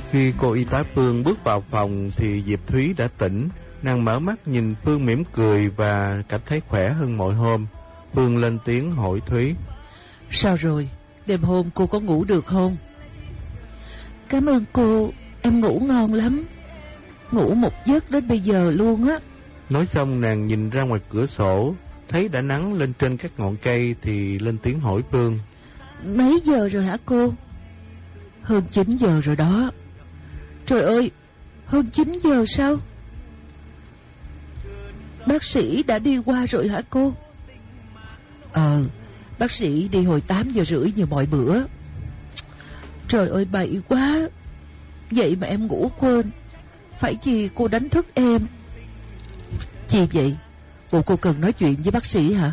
Khi cô y tá Phương bước vào phòng thì Diệp Thúy đã tỉnh. Nàng mở mắt nhìn Phương mỉm cười và cảm thấy khỏe hơn mọi hôm. Phương lên tiếng hỏi Thúy: Sao rồi? Đêm hôm cô có ngủ được không? Cảm ơn cô, em ngủ ngon lắm. Ngủ một giấc đến bây giờ luôn á. Nói xong nàng nhìn ra ngoài cửa sổ, thấy đã nắng lên trên các ngọn cây thì lên tiếng hỏi Phương: Mấy giờ rồi hả cô? Hơn 9 giờ rồi đó. Trời ơi, hơn 9 giờ sao? Bác sĩ đã đi qua rồi hả cô? Bác sĩ đi hồi 8 giờ rưỡi như mọi bữa. Trời ơi, bậy quá. Vậy mà em ngủ quên. Phải chi cô đánh thức em? Chi vậy? Bộ cô cần nói chuyện với bác sĩ hả?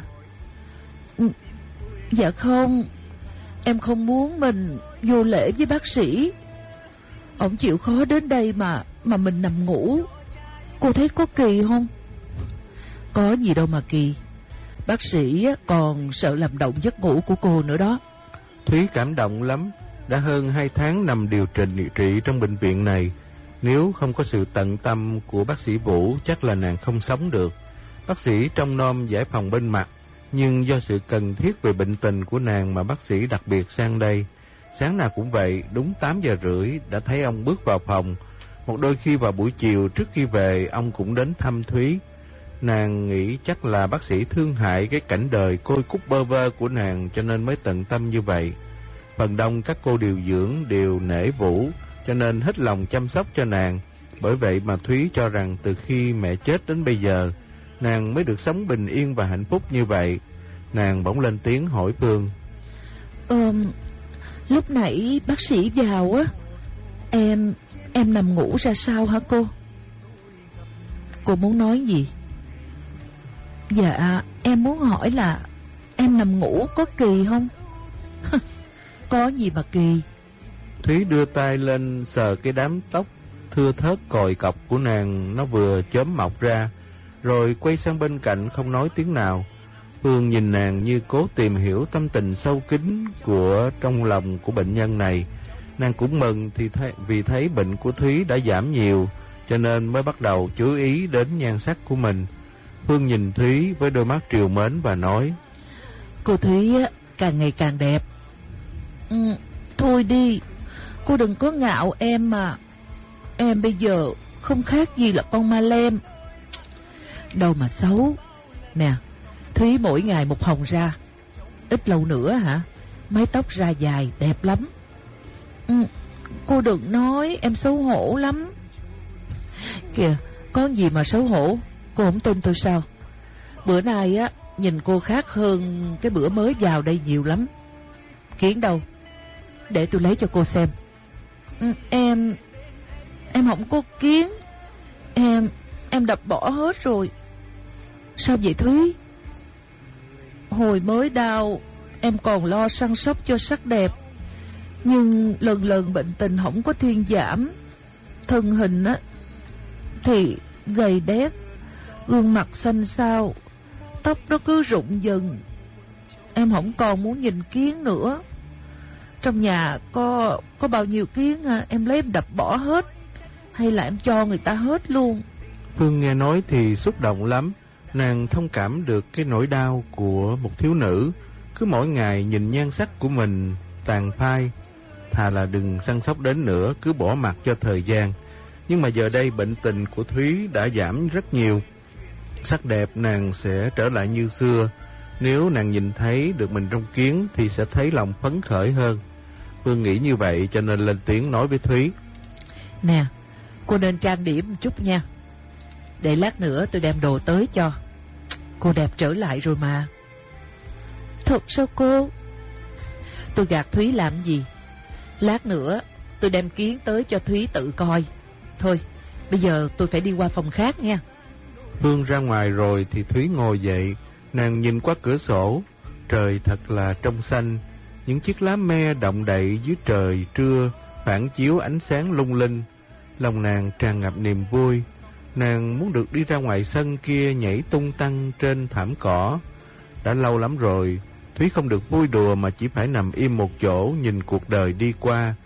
Dạ không. Em không muốn mình vô lễ với bác sĩ. Ông chịu khó đến đây mà mình nằm ngủ. Cô thấy có kỳ không? Có gì đâu mà kỳ. Bác sĩ còn sợ làm động giấc ngủ của cô nữa đó. Thúy cảm động lắm. Đã hơn 2 tháng nằm điều trị trong bệnh viện này. Nếu không có sự tận tâm của bác sĩ Vũ, chắc là nàng không sống được. Bác sĩ trông nom giải phòng bên mặt, nhưng do sự cần thiết về bệnh tình của nàng mà bác sĩ đặc biệt sang đây. Sáng nào cũng vậy, đúng 8 giờ rưỡi đã thấy ông bước vào phòng. Một đôi khi vào buổi chiều trước khi về, ông cũng đến thăm Thúy. Nàng nghĩ chắc là bác sĩ thương hại cái cảnh đời côi cút bơ vơ của nàng cho nên mới tận tâm như vậy. Phần đông các cô điều dưỡng đều nể Vũ, cho nên hết lòng chăm sóc cho nàng. Bởi vậy mà Thúy cho rằng từ khi mẹ chết đến bây giờ, nàng mới được sống bình yên và hạnh phúc như vậy. Nàng bỗng lên tiếng hỏi Phương: Lúc nãy bác sĩ vào á, em nằm ngủ ra sao hả cô? Cô muốn nói gì? Dạ, em muốn hỏi là em nằm ngủ có kỳ không? Có gì mà kỳ. Thúy đưa tay lên sờ cái đám tóc thưa thớt còi cọc của nàng, nó vừa chớm mọc ra, rồi quay sang bên cạnh không nói tiếng nào. Phương nhìn nàng như cố tìm hiểu tâm tình sâu kín của trong lòng của bệnh nhân này. Nàng cũng mừng vì thấy bệnh của Thúy đã giảm nhiều, cho nên mới bắt đầu chú ý đến nhan sắc của mình. Phương nhìn Thúy với đôi mắt trìu mến và nói: Cô Thúy càng ngày càng đẹp. Thôi đi, cô đừng có ngạo em mà. Em bây giờ không khác gì là con ma lem. Đâu mà xấu. Nè, Thúy mỗi ngày một hồng ra. Ít lâu nữa hả, mái tóc ra dài đẹp lắm. Cô đừng nói, em xấu hổ lắm. Kìa, có gì mà xấu hổ? Cô không tin tôi sao? Bữa nay á, nhìn cô khác hơn cái bữa mới vào đây nhiều lắm. Kiến đâu? Để tôi lấy cho cô xem. Em không có kiến. Em đập bỏ hết rồi. Sao vậy Thúy? Hồi mới đau, em còn lo săn sóc cho sắc đẹp. Nhưng lần lần bệnh tình không có thuyên giảm. Thân hình á thì gầy đét, gương mặt xanh xao, tóc nó cứ rụng dần. Em không còn muốn nhìn kiến nữa. Trong nhà có bao nhiêu kiến em lấy em đập bỏ hết, hay là em cho người ta hết luôn? Phương nghe nói thì xúc động lắm. Nàng thông cảm được cái nỗi đau của một thiếu nữ, cứ mỗi ngày nhìn nhan sắc của mình tàn phai, thà là đừng săn sóc đến nữa, cứ bỏ mặc cho thời gian. Nhưng mà giờ đây bệnh tình của Thúy đã giảm rất nhiều, sắc đẹp nàng sẽ trở lại như xưa. Nếu nàng nhìn thấy được mình trong kiến thì sẽ thấy lòng phấn khởi hơn. Phương nghĩ như vậy cho nên lên tiếng nói với Thúy: Nè, cô nên trang điểm một chút nha. Để lát nữa tôi đem đồ tới cho. Cô đẹp trở lại rồi mà. Thật sao cô? Tôi gạt Thúy làm gì? Lát nữa tôi đem kiến tới cho Thúy tự coi. Thôi, bây giờ tôi phải đi qua phòng khác nha. Phương ra ngoài rồi thì Thúy ngồi dậy. Nàng nhìn qua cửa sổ, trời thật là trong xanh. Những chiếc lá me động đậy dưới trời trưa phản chiếu ánh sáng lung linh. Lòng nàng tràn ngập niềm vui. Nàng muốn được đi ra ngoài sân kia nhảy tung tăng trên thảm cỏ. Đã lâu lắm rồi Thúy không được vui đùa mà chỉ phải nằm im một chỗ nhìn cuộc đời đi qua.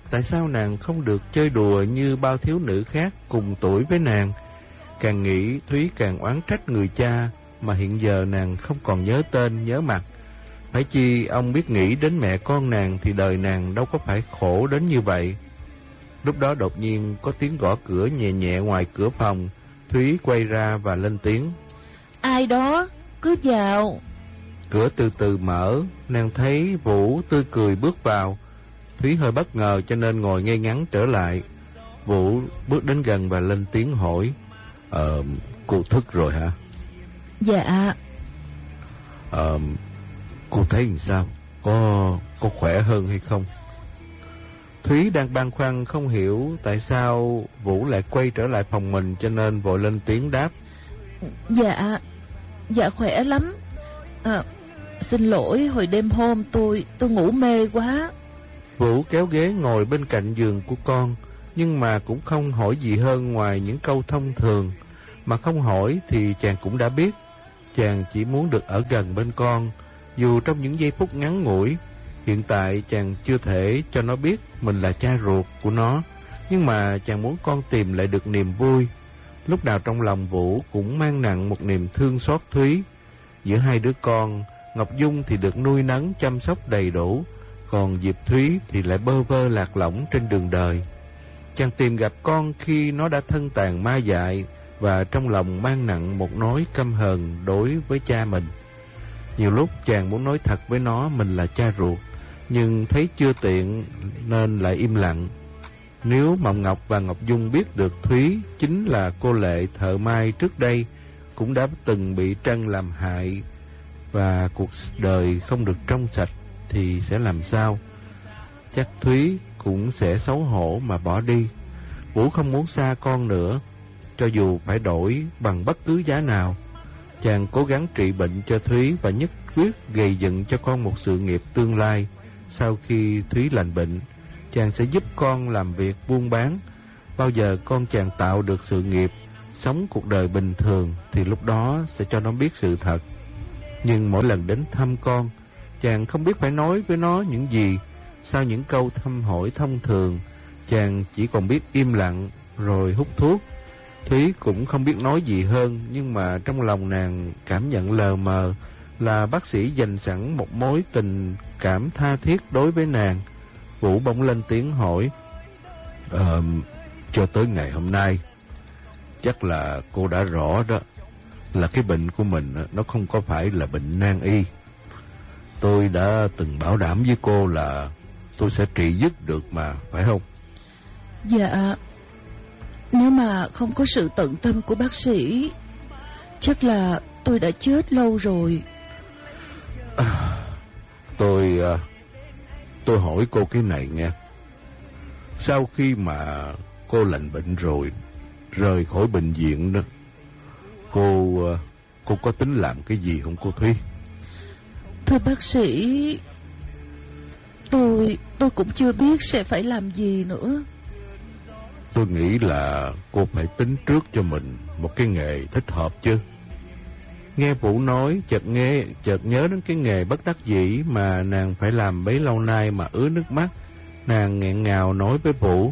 tại sao nàng không được chơi đùa như bao thiếu nữ khác cùng tuổi với nàng. Càng nghĩ Thúy càng oán trách người cha mà hiện giờ nàng không còn nhớ tên nhớ mặt. Phải chi ông biết nghĩ đến mẹ con nàng thì đời nàng đâu có phải khổ đến như vậy. Lúc đó đột nhiên có tiếng gõ cửa nhẹ nhẹ ngoài cửa phòng. Thúy quay ra và lên tiếng: Ai đó, cứ vào. Cửa từ từ mở, nàng thấy Vũ tươi cười bước vào. Thúy hơi bất ngờ cho nên ngồi ngay ngắn trở lại. Vũ bước đến gần và lên tiếng hỏi: Cô thức rồi hả? Dạ. Cô thấy làm sao? Có khỏe hơn hay không? Thúy đang băn khoăn không hiểu tại sao Vũ lại quay trở lại phòng mình, cho nên vội lên tiếng đáp: Dạ khỏe lắm. Xin lỗi, hồi đêm hôm tôi ngủ mê quá. Vũ kéo ghế ngồi bên cạnh giường của con, nhưng mà cũng không hỏi gì hơn ngoài những câu thông thường. Mà không hỏi thì chàng cũng đã biết. Chàng chỉ muốn được ở gần bên con, dù trong những giây phút ngắn ngủi. Hiện tại chàng chưa thể cho nó biết mình là cha ruột của nó, nhưng mà chàng muốn con tìm lại được niềm vui. Lúc nào trong lòng Vũ cũng mang nặng một niềm thương xót Thúy. Giữa hai đứa con, Ngọc Dung thì được nuôi nấng chăm sóc đầy đủ, còn Diệp Thúy thì lại bơ vơ lạc lõng trên đường đời. Chàng tìm gặp con khi nó đã thân tàn ma dại và trong lòng mang nặng một nỗi căm hờn đối với cha mình. Nhiều lúc chàng muốn nói thật với nó mình là cha ruột, nhưng thấy chưa tiện nên lại im lặng. Nếu Mộng Ngọc và Ngọc Dung biết được Thúy chính là cô Lệ thợ may trước đây cũng đã từng bị Trân làm hại và cuộc đời không được trong sạch thì sẽ làm sao? Chắc Thúy cũng sẽ xấu hổ mà bỏ đi. Vũ không muốn xa con nữa, cho dù phải đổi bằng bất cứ giá nào. Chàng cố gắng trị bệnh cho Thúy và nhất quyết gây dựng cho con một sự nghiệp tương lai. Sau khi Thúy lành bệnh, chàng sẽ giúp con làm việc buôn bán. Bao giờ con chàng tạo được sự nghiệp, sống cuộc đời bình thường thì lúc đó sẽ cho nó biết sự thật. Nhưng mỗi lần đến thăm con, chàng không biết phải nói với nó những gì. Sau những câu thăm hỏi thông thường, chàng chỉ còn biết im lặng rồi hút thuốc. Thúy cũng không biết nói gì hơn, nhưng mà trong lòng nàng cảm nhận lờ mờ là bác sĩ dành sẵn một mối tình cảm tha thiết đối với nàng. Vũ bỗng lên tiếng hỏi: Cho tới ngày hôm nay, chắc là cô đã rõ đó, là cái bệnh của mình nó không có phải là bệnh nan y. Tôi đã từng bảo đảm với cô là tôi sẽ trị dứt được mà, phải không? Dạ, nếu mà không có sự tận tâm của bác sĩ, chắc là tôi đã chết lâu rồi. Tôi hỏi cô cái này nghe. Sau khi mà cô lành bệnh rồi, rời khỏi bệnh viện đó, cô có tính làm cái gì không cô Thúy? Thưa bác sĩ, tôi cũng chưa biết sẽ phải làm gì nữa. Tôi nghĩ là cô phải tính trước cho mình một cái nghề thích hợp chứ. Nghe Vũ nói, chợt nhớ đến cái nghề bất đắc dĩ mà nàng phải làm bấy lâu nay mà ứa nước mắt. Nàng nghẹn ngào nói với Vũ: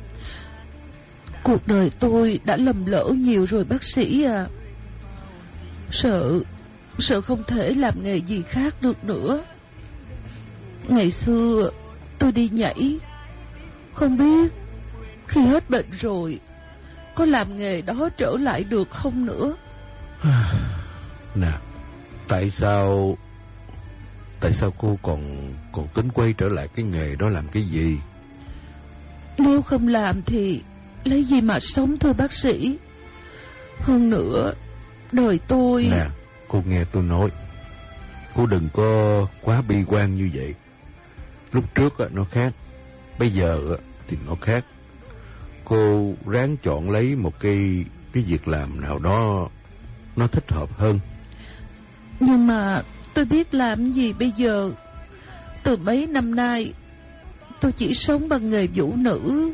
Cuộc đời tôi đã lầm lỡ nhiều rồi bác sĩ à. Sợ không thể làm nghề gì khác được nữa. Ngày xưa tôi đi nhảy, không biết khi hết bệnh rồi có làm nghề đó trở lại được không nữa. Nè, tại sao cô còn tính quay trở lại cái nghề đó làm cái gì? Nếu không làm thì lấy gì mà sống thưa bác sĩ? Hơn nữa, đời tôi... Nè, cô nghe tôi nói, cô đừng có quá bi quan như vậy. Lúc trước nó khác, bây giờ thì nó khác. Cô ráng chọn lấy một cái việc làm nào đó nó thích hợp hơn. Nhưng mà tôi biết làm gì bây giờ? Từ mấy năm nay tôi chỉ sống bằng nghề vũ nữ.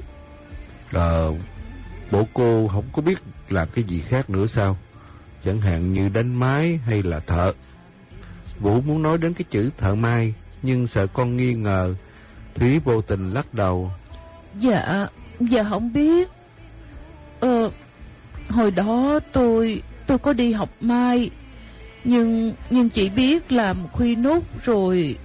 Bộ cô không có biết làm cái gì khác nữa sao? Chẳng hạn như đánh máy hay là thợ. Vũ muốn nói đến cái chữ thợ may, nhưng sợ con nghi ngờ. Thúy vô tình lắc đầu. Dạ không biết. Hồi đó tôi có đi học mai, nhưng chỉ biết làm khuy nút rồi.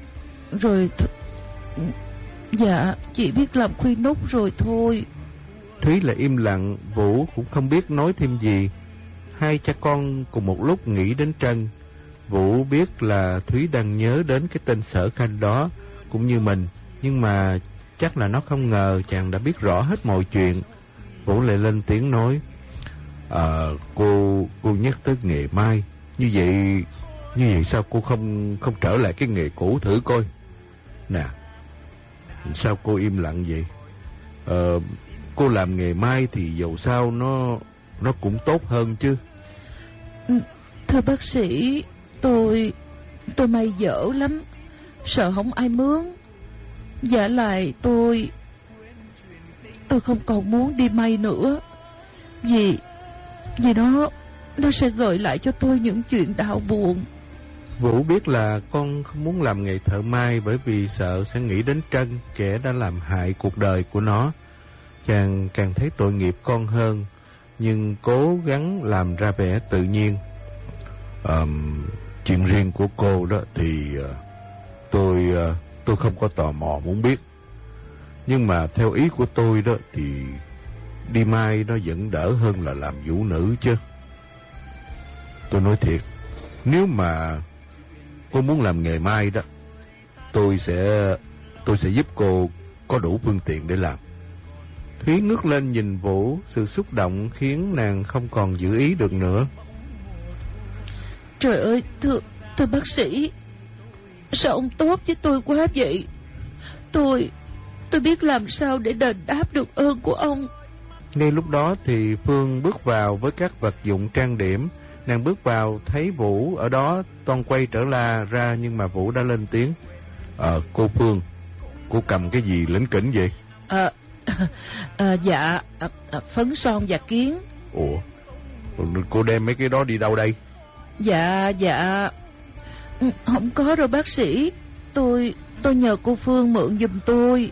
Dạ, chỉ biết làm khuy nút rồi thôi. Thúy lại im lặng, Vũ cũng không biết nói thêm gì. Hai cha con cùng một lúc nghĩ đến Trân. Vũ biết là Thúy đang nhớ đến cái tên Sở Khanh đó, cũng như mình, nhưng mà chắc là nó không ngờ chàng đã biết rõ hết mọi chuyện. Vũ lại lên tiếng nói: Cô nhắc tới nghề mai, như vậy sao cô không trở lại cái nghề cũ thử coi? Nè, sao cô im lặng vậy? Cô làm nghề mai thì dầu sao nó cũng tốt hơn chứ. Thưa bác sĩ, tôi may dở lắm, sợ không ai mướn. Giả lại tôi không còn muốn đi may nữa, vì nó sẽ gợi lại cho tôi những chuyện đau buồn. Vũ biết là con không muốn làm nghề thợ may bởi vì sợ sẽ nghĩ đến Trân, kẻ đã làm hại cuộc đời của nó. Chàng càng thấy tội nghiệp con hơn, nhưng cố gắng làm ra vẻ tự nhiên. Chuyện riêng của cô đó thì tôi không có tò mò muốn biết. Nhưng mà theo ý của tôi đó thì đi mai nó vẫn đỡ hơn là làm vũ nữ chứ. Tôi nói thiệt, nếu mà cô muốn làm nghề mai đó, tôi sẽ giúp cô có đủ phương tiện để làm. Thúy ngước lên nhìn Vũ, sự xúc động khiến nàng không còn giữ ý được nữa. Trời ơi, thưa bác sĩ, sao ông tốt với tôi quá vậy? Tôi biết làm sao để đền đáp được ơn của ông. Ngay lúc đó thì Phương bước vào với các vật dụng trang điểm. Nàng bước vào thấy Vũ ở đó, toan quay trở ra nhưng mà Vũ đã lên tiếng: Cô Phương, cô cầm cái gì lỉnh kỉnh vậy? Dạ, phấn son và kiến. Ủa, cô đem mấy cái đó đi đâu đây? Dạ, không có đâu bác sĩ. Tôi nhờ cô Phương mượn giùm tôi.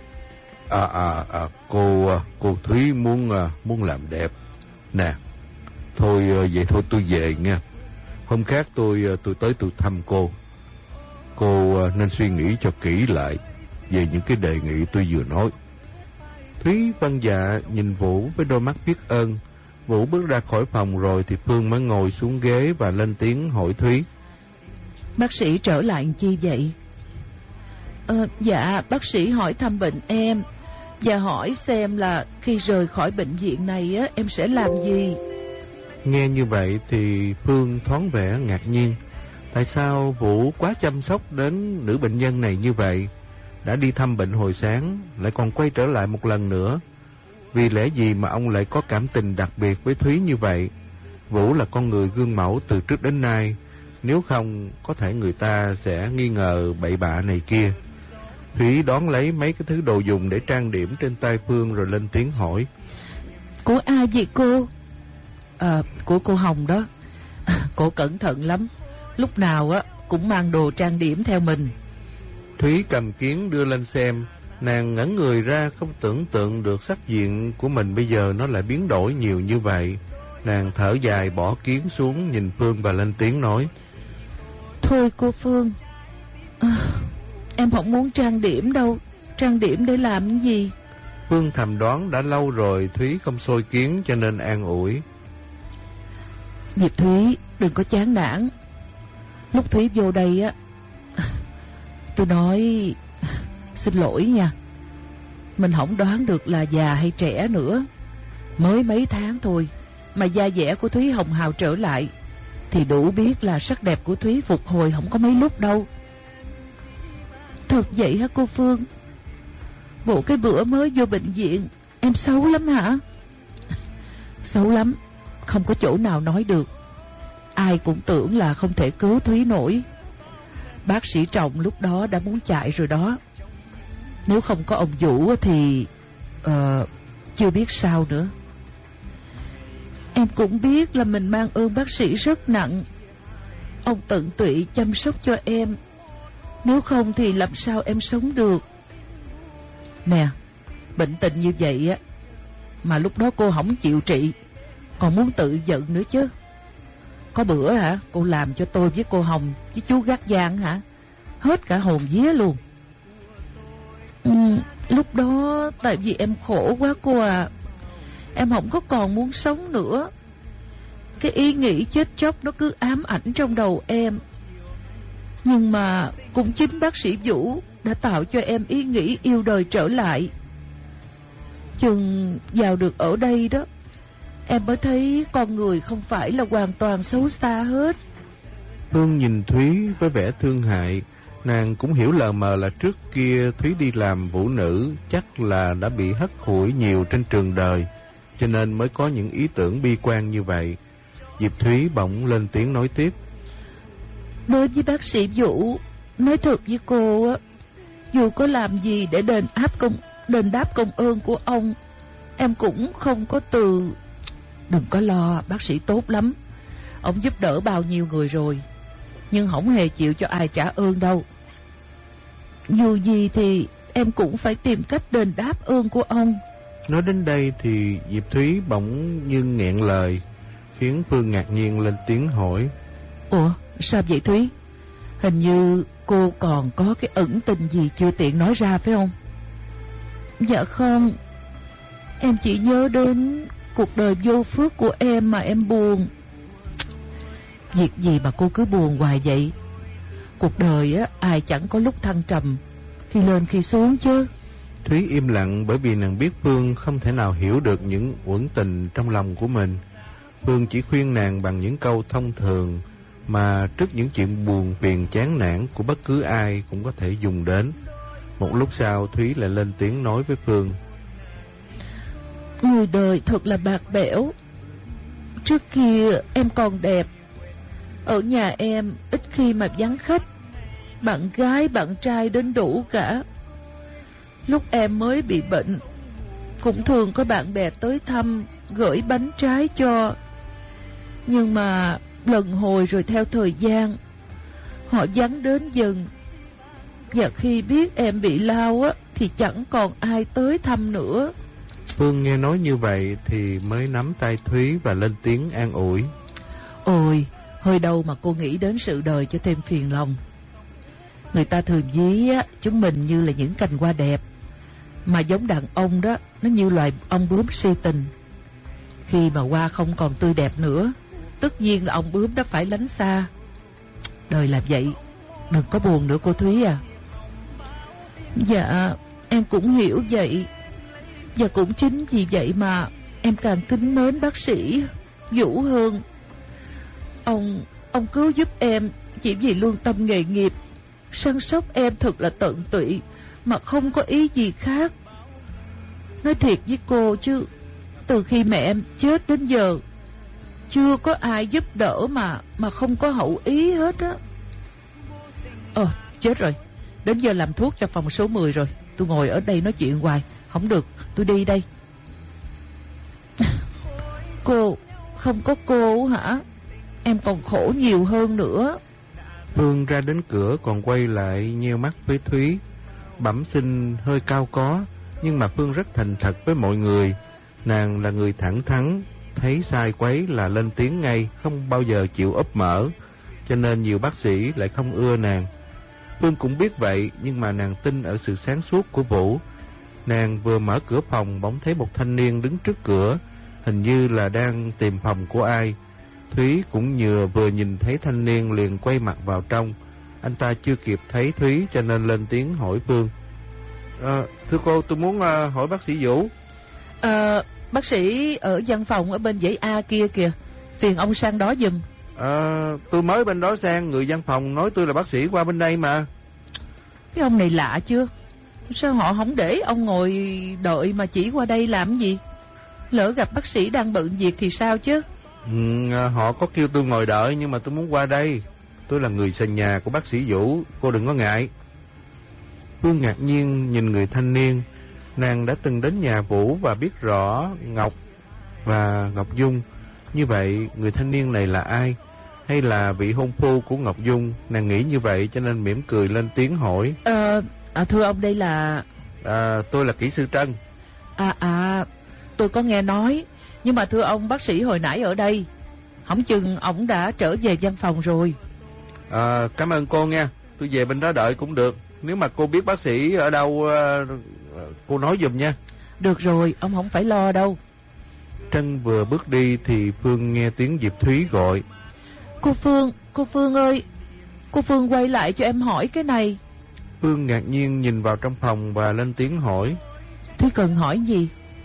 Cô Thúy muốn làm đẹp. Nè, thôi vậy thôi tôi về nha. Hôm khác tôi tới tôi thăm cô. Cô nên suy nghĩ cho kỹ lại về những cái đề nghị tôi vừa nói. Thúy vâng dạ nhìn Vũ với đôi mắt biết ơn. Vũ bước ra khỏi phòng rồi thì Phương mới ngồi xuống ghế và lên tiếng hỏi Thúy: Bác sĩ trở lại làm chi vậy? Dạ, bác sĩ hỏi thăm bệnh em và hỏi xem là khi rời khỏi bệnh viện này á, em sẽ làm gì. Nghe như vậy thì Phương thoáng vẻ ngạc nhiên. Tại sao Vũ quá chăm sóc đến nữ bệnh nhân này như vậy? Đã đi thăm bệnh hồi sáng, lại còn quay trở lại một lần nữa. Vì lẽ gì mà ông lại có cảm tình đặc biệt với Thúy như vậy? Vũ là con người gương mẫu từ trước đến nay, nếu không có thể người ta sẽ nghi ngờ bậy bạ này kia. Thúy đón lấy mấy cái thứ đồ dùng để trang điểm trên tay Phương rồi lên tiếng hỏi: Của ai vậy cô? Của cô Hồng đó. Cô cẩn thận lắm, lúc nào á cũng mang đồ trang điểm theo mình. Thúy cầm kiến đưa lên xem. Nàng ngẩn người ra, không tưởng tượng được sắc diện của mình bây giờ nó lại biến đổi nhiều như vậy. Nàng thở dài bỏ kiến xuống, nhìn Phương và lên tiếng nói: Thôi cô Phương, em không muốn trang điểm đâu. Trang điểm để làm cái gì? Phương thầm đoán đã lâu rồi Thúy không soi kiến cho nên an ủi: Diệp Thúy, đừng có chán nản. Lúc Thúy vô đây á, tôi nói xin lỗi nha. Mình không đoán được là già hay trẻ nữa. Mới mấy tháng thôi mà da dẻ của Thúy hồng hào trở lại, thì đủ biết là sắc đẹp của Thúy phục hồi không có mấy lúc đâu. Thật vậy hả cô Phương? Bộ cái bữa mới vô bệnh viện em xấu lắm hả? Xấu lắm, không có chỗ nào nói được. Ai cũng tưởng là không thể cứu Thúy nổi. Bác sĩ Trọng lúc đó đã muốn chạy rồi đó. Nếu không có ông Vũ thì chưa biết sao nữa. Em cũng biết là mình mang ơn bác sĩ rất nặng. Ông tận tụy chăm sóc cho em, nếu không thì làm sao em sống được. Nè, bệnh tình như vậy á, mà lúc đó cô không chịu trị, còn muốn tự giận nữa chứ. Có bữa hả, cô làm cho tôi với cô Hồng với chú Gác Giang hả, hết cả hồn vía luôn. Lúc đó tại vì em khổ quá cô à, em không có còn muốn sống nữa. Cái ý nghĩ chết chóc nó cứ ám ảnh trong đầu em. Nhưng mà cũng chính bác sĩ Vũ đã tạo cho em ý nghĩ yêu đời trở lại. Chừng vào được ở đây đó, em mới thấy con người không phải là hoàn toàn xấu xa hết. Phương nhìn Thúy với vẻ thương hại. Nàng cũng hiểu lờ mờ là trước kia Thúy đi làm vũ nữ chắc là đã bị hất hủi nhiều trên trường đời, cho nên mới có những ý tưởng bi quan như vậy. Diệp Thúy bỗng lên tiếng nói tiếp. Đối với bác sĩ Vũ, nói thật với cô á, dù có làm gì để đền đáp công ơn của ông, em cũng không có từ. Đừng có lo, bác sĩ tốt lắm. Ông giúp đỡ bao nhiêu người rồi, nhưng không hề chịu cho ai trả ơn đâu. Dù gì thì em cũng phải tìm cách đền đáp ơn của ông. Nói đến đây thì Diệp Thúy bỗng như nghẹn lời, khiến Phương ngạc nhiên lên tiếng hỏi. Ủa, sao vậy Thúy? Hình như cô còn có cái ẩn tình gì chưa tiện nói ra phải không? Dạ không, em chỉ nhớ đến cuộc đời vô phước của em mà em buồn. Việc gì mà cô cứ buồn hoài vậy? Cuộc đời á, ai chẳng có lúc thăng trầm, khi lên khi xuống chứ. Thúy im lặng bởi vì nàng biết Phương không thể nào hiểu được những uẩn tình trong lòng của mình. Phương chỉ khuyên nàng bằng những câu thông thường mà trước những chuyện buồn phiền chán nản của bất cứ ai cũng có thể dùng đến. Một lúc sau Thúy lại lên tiếng nói với Phương. Người đời thật là bạc bẽo. Trước kia em còn đẹp, ở nhà em ít khi mà vắng khách, bạn gái bạn trai đến đủ cả. Lúc em mới bị bệnh, cũng thường có bạn bè tới thăm, gửi bánh trái cho. Nhưng mà lần hồi rồi theo thời gian, họ vắng đến dần. Và khi biết em bị lao á, thì chẳng còn ai tới thăm nữa. Phương nghe nói như vậy thì mới nắm tay Thúy và lên tiếng an ủi. Ôi, hơi đâu mà cô nghĩ đến sự đời cho thêm phiền lòng. Người ta thường ví á, chúng mình như là những cành hoa đẹp, mà giống đàn ông đó, nó như loài ong bướm si tình. Khi mà hoa không còn tươi đẹp nữa, tất nhiên là ong bướm đó phải lánh xa. Đời là vậy, đừng có buồn nữa cô Thúy à. Dạ, em cũng hiểu vậy. Và cũng chính vì vậy mà em càng kính mến bác sĩ Vũ hơn. Ông cứu giúp em chỉ vì lương tâm nghề nghiệp, săn sóc em thật là tận tụy, mà không có ý gì khác. Nói thiệt với cô chứ, từ khi mẹ em chết đến giờ, chưa có ai giúp đỡ mà không có hậu ý hết á. Chết rồi, đến giờ làm thuốc cho phòng số 10 rồi. Tôi ngồi ở đây nói chuyện hoài không được, tôi đi đây. Cô, không có cô hả? Em còn khổ nhiều hơn nữa. Phương ra đến cửa còn quay lại nheo mắt với Thúy. Bẩm sinh hơi cao có, nhưng mà Phương rất thành thật với mọi người. Nàng là người thẳng thắn, thấy sai quấy là lên tiếng ngay, không bao giờ chịu úp mở, cho nên nhiều bác sĩ lại không ưa nàng. Phương cũng biết vậy, nhưng mà nàng tin ở sự sáng suốt của Vũ. Nàng vừa mở cửa phòng bỗng thấy một thanh niên đứng trước cửa, hình như là đang tìm phòng của ai. Thúy cũng vừa nhìn thấy thanh niên liền quay mặt vào trong. Anh ta chưa kịp thấy Thúy cho nên lên tiếng hỏi Phương. Thưa cô, tôi muốn hỏi bác sĩ Vũ. Bác sĩ ở văn phòng ở bên dãy A kia kìa, phiền ông sang đó giùm. Tôi mới bên đó sang, người văn phòng nói tôi là bác sĩ qua bên đây mà. Cái ông này lạ chưa? Sao họ không để ông ngồi đợi mà chỉ qua đây làm gì? Lỡ gặp bác sĩ đang bận việc thì sao chứ? Họ có kêu tôi ngồi đợi, nhưng mà tôi muốn qua đây. Tôi là người sàn nhà của bác sĩ Vũ, cô đừng có ngại. Phương ngạc nhiên nhìn người thanh niên. Nàng đã từng đến nhà Vũ và biết rõ Ngọc và Ngọc Dung. Như vậy người thanh niên này là ai? Hay là vị hôn phu của Ngọc Dung? Nàng nghĩ như vậy cho nên mỉm cười lên tiếng hỏi. Thưa ông, đây là... Tôi là kỹ sư Trân. Tôi có nghe nói, nhưng mà thưa ông, bác sĩ hồi nãy ở đây, hỏng chừng ổng đã trở về văn phòng rồi. Cảm ơn cô nha, tôi về bên đó đợi cũng được. Nếu mà cô biết bác sĩ ở đâu, cô nói giùm nha. Được rồi, ông không phải lo đâu. Trân vừa bước đi thì Phương nghe tiếng Diệp Thúy gọi. Cô Phương ơi, cô Phương quay lại cho em hỏi cái này. Phương ngạc nhiên nhìn vào trong phòng và lên tiếng hỏi. Thúy cần hỏi gì?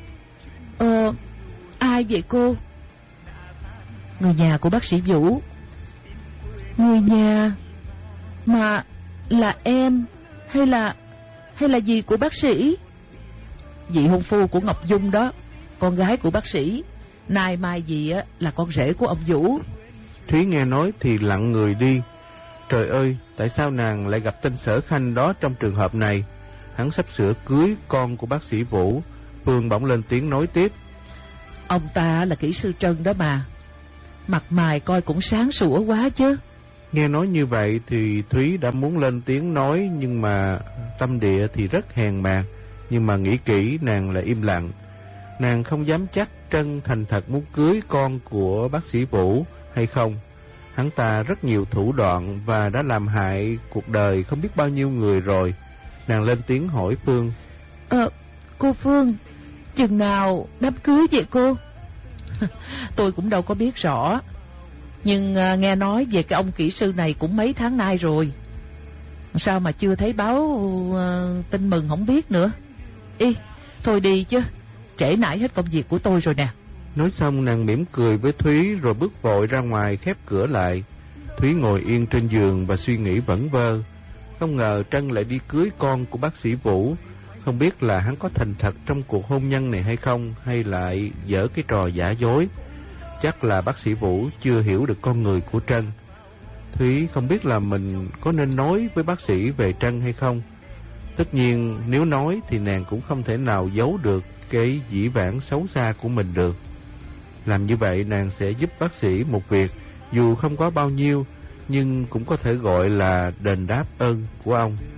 Ai vậy cô? Người nhà của bác sĩ Vũ. Người nhà? Mà là em hay là dì của bác sĩ? Dì hôn phu của Ngọc Dung đó, con gái của bác sĩ. Nay mai dì á là con rể của ông Vũ. Thúy nghe nói thì lặng người đi. Trời ơi, tại sao nàng lại gặp tên Sở Khanh đó trong trường hợp này? Hắn sắp sửa cưới con của bác sĩ Vũ. Phương bỗng lên tiếng nói tiếp. Ông ta là kỹ sư Trân đó mà. Mặt mày coi cũng sáng sủa quá chứ. Nghe nói như vậy thì Thúy đã muốn lên tiếng nói, nhưng mà tâm địa thì rất hèn màng. Nhưng mà nghĩ kỹ nàng lại im lặng. Nàng không dám chắc Trân thành thật muốn cưới con của bác sĩ Vũ hay không. Hắn ta rất nhiều thủ đoạn và đã làm hại cuộc đời không biết bao nhiêu người rồi. Nàng lên tiếng hỏi Phương. Cô Phương, chừng nào đám cưới vậy cô? Tôi cũng đâu có biết rõ, nhưng nghe nói về cái ông kỹ sư này cũng mấy tháng nay rồi. Sao mà chưa thấy báo tin mừng không biết nữa. Thôi đi chứ, trễ nải hết công việc của tôi rồi nè. Nói xong nàng mỉm cười với Thúy rồi bước vội ra ngoài khép cửa lại. Thúy ngồi yên trên giường và suy nghĩ vẩn vơ. Không ngờ Trân lại đi cưới con của bác sĩ Vũ. Không biết là hắn có thành thật trong cuộc hôn nhân này hay không, hay lại giở cái trò giả dối. Chắc là bác sĩ Vũ chưa hiểu được con người của Trân. Thúy không biết là mình có nên nói với bác sĩ về Trân hay không. Tất nhiên nếu nói thì nàng cũng không thể nào giấu được cái dĩ vãng xấu xa của mình được. Làm như vậy nàng sẽ giúp bác sĩ một việc, dù không có bao nhiêu, nhưng cũng có thể gọi là đền đáp ơn của ông.